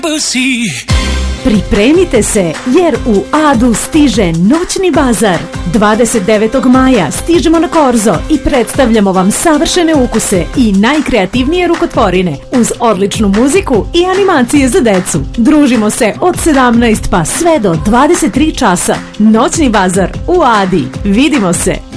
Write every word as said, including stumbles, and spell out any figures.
Pripremite se jer u Adu stiže noćni bazar. dvadeset devetog maja stižemo na Korzo i predstavljamo vam savršene ukuse i najkreativnije rukotvorine uz odličnu muziku i animacije za decu. Družimo se od sedamnaest pa sve do dvadeset tri časa. Noćni bazar u Adi. Vidimo se!